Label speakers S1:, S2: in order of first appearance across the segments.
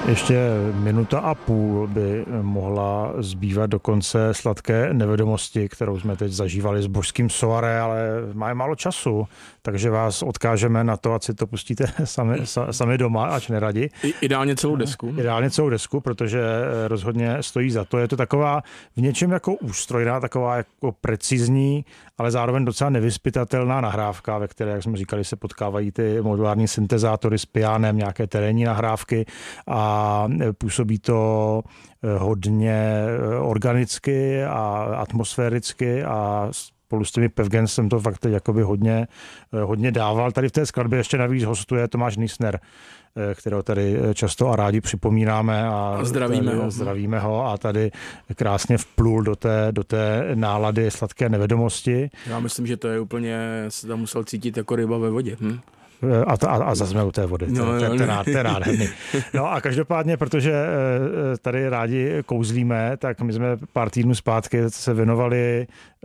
S1: Ještě minuta a půl by mohla zbývat do konce Sladké nevědomosti, kterou jsme teď zažívali s božským soare, ale máme málo času, takže vás odkážeme na to, ať si to pustíte sami doma, ač neradi.
S2: Ideálně celou desku.
S1: Ideálně celou desku, protože rozhodně stojí za to. Je to taková v něčem jako ústrojná, taková jako precizní, ale zároveň docela nevyzpytatelná nahrávka, ve které, jak jsme říkali, se potkávají ty modulární syntezátory s pianem, nějaké terénní nahrávky a působí to hodně organicky a atmosféricky a spolu s těmi Pevgen jsem to fakt teď jakoby hodně dával. Tady v té skladbě ještě navíc hostuje Tomáš Nýsner, kterého tady často a rádi připomínáme a zdravíme ho a tady krásně vplul do té nálady Sladké nevědomosti.
S2: Já myslím, že to je úplně, se tam musel cítit jako ryba ve vodě.
S1: A zazme u té vody. To je nádherný. No a každopádně, protože tady rádi kouzlíme, tak my jsme pár týdnů zpátky se věnovali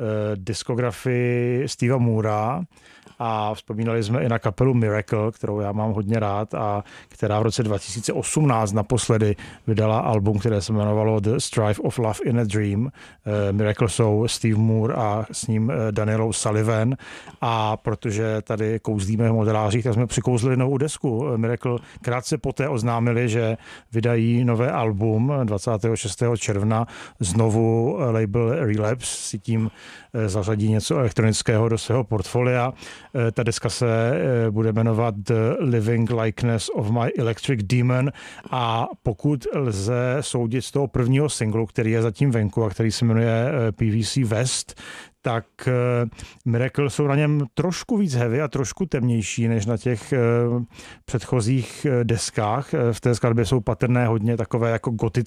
S1: diskografii Stevea Moora a vzpomínali jsme i na kapelu Miracle, kterou já mám hodně rád a která v roce 2018 naposledy vydala album, které se jmenovalo The Strife of Love in a Dream. Miracle jsou Steve Moore a s ním Daniel O'Sullivan a protože tady kouzlíme v modelářích, tak jsme přikouzlili novou desku. Miracle krátce poté oznámili, že vydají nové album 26. června, znovu label Relapse si tím zařadí něco elektronického do svého portfolia. Ta deska se bude jmenovat The Living Likeness of My Electric Demon a pokud lze soudit z toho prvního singlu, který je zatím venku a který se jmenuje PVC West, tak Miracle jsou na něm trošku víc heavy a trošku temnější než na těch předchozích deskách. V té skladbě jsou patrné hodně takové jako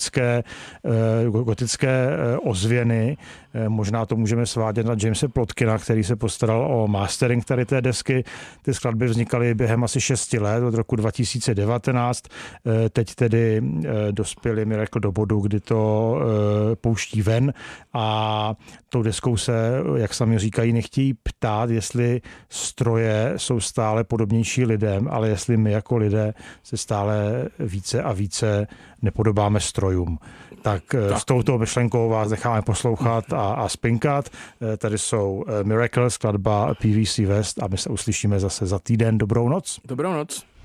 S1: gotické ozvěny. Možná to můžeme svádět na Jamese Plotkina, který se postaral o mastering tady té desky. Ty skladby vznikaly během asi 6 let, od roku 2019. Teď tedy dospěli Miracle do bodu, kdy to pouští ven a tou deskou se, jak sami říkají, nechtějí ptát, jestli stroje jsou stále podobnější lidem, ale jestli my jako lidé se stále více a více nepodobáme strojům. Tak s touto myšlenkou vás necháme poslouchat a spinkat. Tady jsou Miracle, skladba PVC West a my se uslyšíme zase za týden. Dobrou noc.
S2: Dobrou noc.